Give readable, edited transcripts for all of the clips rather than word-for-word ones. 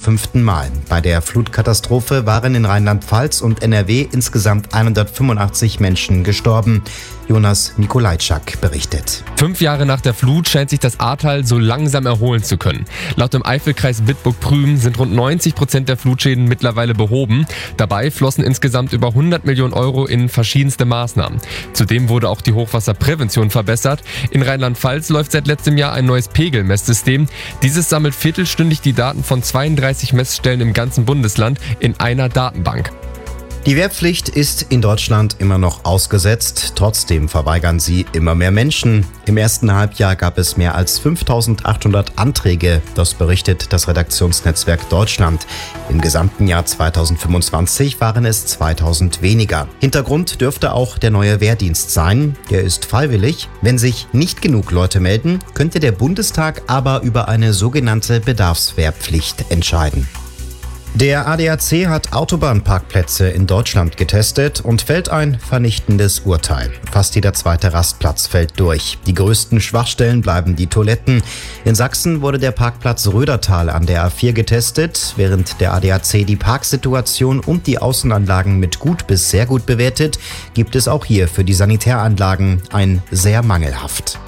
5. Mal. Bei der Flutkatastrophe waren in Rheinland-Pfalz und NRW insgesamt 185 Menschen gestorben. Jonas Nikolajczak berichtet. 5 Jahre nach der Flut scheint sich das Ahrtal so langsam erholen zu können. Laut dem Eifelkreis Bitburg-Prüm sind rund 90% der Flutschäden mittlerweile behoben. Dabei flossen insgesamt über 100 Millionen Euro in verschiedenste Maßnahmen. Zudem wurde auch die Hochwasserprävention verbessert. In Rheinland-Pfalz läuft seit letztem Jahr ein neues Pegelmesssystem. Dieses sammelt viertelstündig die Daten von 32 Messstellen im ganzen Bundesland in einer Datenbank. Die Wehrpflicht ist in Deutschland immer noch ausgesetzt. Trotzdem verweigern sie immer mehr Menschen. Im ersten Halbjahr gab es mehr als 5.800 Anträge. Das berichtet das Redaktionsnetzwerk Deutschland. Im gesamten Jahr 2025 waren es 2.000 weniger. Hintergrund dürfte auch der neue Wehrdienst sein. Der ist freiwillig. Wenn sich nicht genug Leute melden, könnte der Bundestag aber über eine sogenannte Bedarfswehrpflicht entscheiden. Der ADAC hat Autobahnparkplätze in Deutschland getestet und fällt ein vernichtendes Urteil. Fast jeder zweite Rastplatz fällt durch. Die größten Schwachstellen bleiben die Toiletten. In Sachsen wurde der Parkplatz Rödertal an der A4 getestet, während der ADAC die Parksituation und die Außenanlagen mit gut bis sehr gut bewertet, gibt es auch hier für die Sanitäranlagen ein sehr mangelhaft.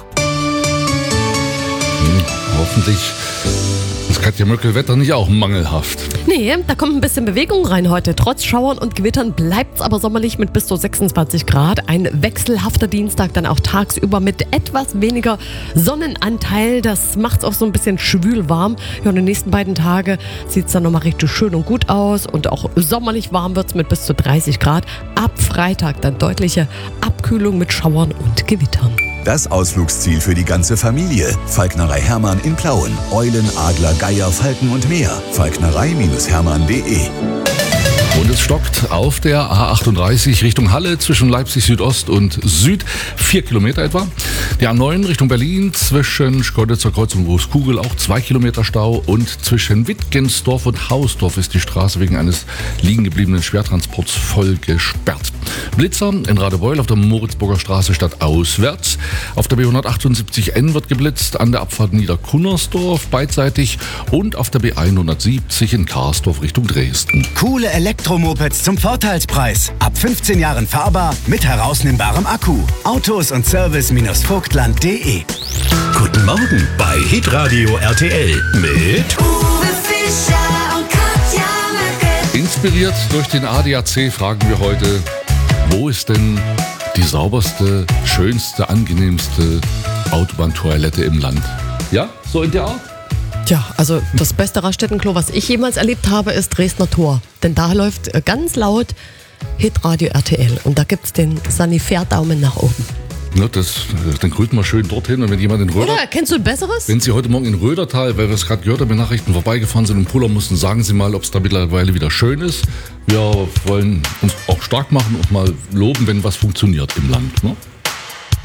Hoffentlich ist Katja Möckel-Wetter nicht auch mangelhaft. Nee, da kommt ein bisschen Bewegung rein heute. Trotz Schauern und Gewittern bleibt es aber sommerlich mit bis zu 26 Grad. Ein wechselhafter Dienstag dann auch tagsüber mit etwas weniger Sonnenanteil. Das macht es auch so ein bisschen schwül warm. Ja, und die nächsten beiden Tage sieht es dann nochmal richtig schön und gut aus. Und auch sommerlich warm wird es mit bis zu 30 Grad. Ab Freitag dann deutliche Abkühlung mit Schauern und Gewittern. Das Ausflugsziel für die ganze Familie. Falknerei Hermann in Plauen. Eulen, Adler, Geier, Falken und mehr. Falknerei-hermann.de. Und es stockt auf der A38 Richtung Halle zwischen Leipzig Südost und Süd. 4 Kilometer etwa. Die A9 Richtung Berlin zwischen Schkeuditzer Kreuz und Großkugel auch 2 Kilometer Stau. Und zwischen Wittgensdorf und Hausdorf ist die Straße wegen eines liegen gebliebenen Schwertransports voll gesperrt. Blitzer in Radebeul auf der Moritzburger Straße stadtauswärts. Auf der B178N wird geblitzt an der Abfahrt Niederkunnersdorf beidseitig und auf der B170 in Karsdorf Richtung Dresden. Coole Elektromopeds zum Vorteilspreis. Ab 15 Jahren fahrbar mit herausnehmbarem Akku. Autos und Service-vogtland.de. Guten Morgen bei Hitradio RTL mit Uwe Fischer und Katja Möckel. Inspiriert durch den ADAC fragen wir heute, wo ist denn die sauberste, schönste, angenehmste Autobahntoilette im Land? Ja, so in der Art? Tja, also das beste Raststättenklo, was ich jemals erlebt habe, ist Dresdner Tor. Denn da läuft ganz laut Hitradio RTL. Und da gibt es den Sanifair-Daumen nach oben. Ja, dann grüßen wir schön dorthin. Und wenn jemand in Röder... Oder, kennst du ein besseres? Wenn Sie heute Morgen in Rödertal, weil wir es gerade gehört haben, in Nachrichten vorbeigefahren sind und pullern mussten, sagen Sie mal, ob es da mittlerweile wieder schön ist. Wir wollen uns auch stark machen und mal loben, wenn was funktioniert im Land. Ne?